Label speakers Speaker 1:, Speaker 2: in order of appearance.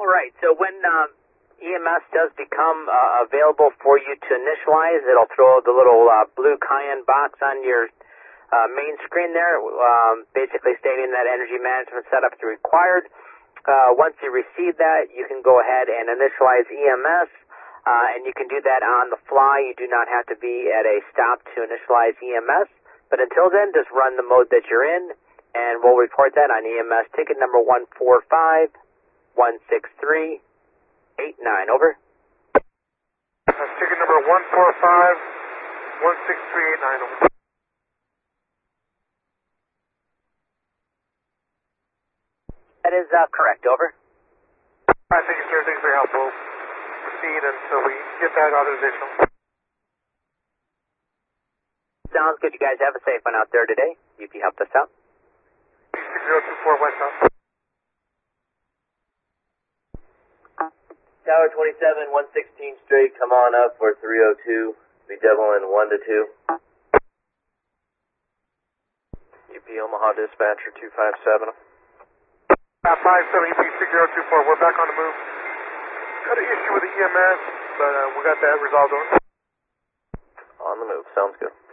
Speaker 1: All right. So when EMS does become available for you to initialize, it'll throw the little blue cayenne box on your main screen there, basically stating that energy management setup is required. Once you receive that, you can go ahead and initialize EMS, and you can do that on the fly. You do not have to be at a stop to initialize EMS. But until then, just run the mode that you're in, and we'll report that on EMS ticket number 145-163-89. Over.
Speaker 2: That's ticket number 145-163-89. Over.
Speaker 1: That is correct. Over.
Speaker 2: All right, thank you, sir. Thanks for your help. We'll proceed until we get that authorization.
Speaker 1: Sounds good. You guys have a safe one out there today. You helped us out.
Speaker 2: 6024 West South.
Speaker 3: Tower 27, 116 straight, come on up for 302. Be doubling 1 to 2.
Speaker 4: UP Omaha Dispatcher 257.
Speaker 2: 57 UP 6024, we're back on the move. Got an issue with the EMS, but we got that resolved.
Speaker 4: On the move, sounds good.